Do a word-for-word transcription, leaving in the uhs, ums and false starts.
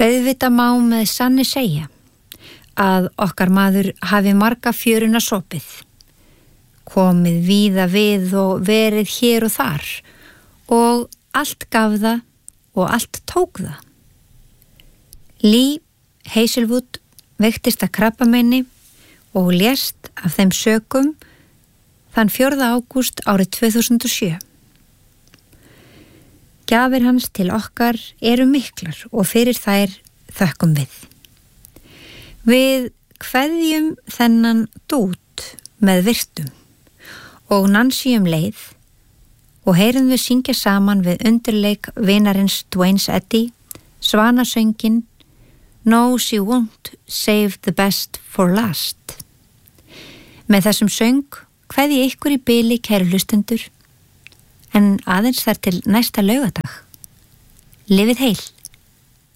Auðvitað má með sanni segja að okkar maður hafi marga fjöruna sopið, komið víða við og verið hér og þar og allt gaf það og allt tók það. Lee Hazelwood veiktist að krabbameini og lést af þeim sökum þann fjórða ágúst árið tvö þúsund og sjö. Gjafir hans til okkar eru miklar og fyrir þær þökkum við. Við kveðjum þennan dút með virtum og Nancy um leið og heyrum við syngja saman við undirleik vinarins Dwayne's Eddy, svanasöngin No, she won't save the best for last. Með þessum söng kveðji ykkur í bili, kæru hlustendur, en aðeins þar til næsta laugardag. Lifið heil!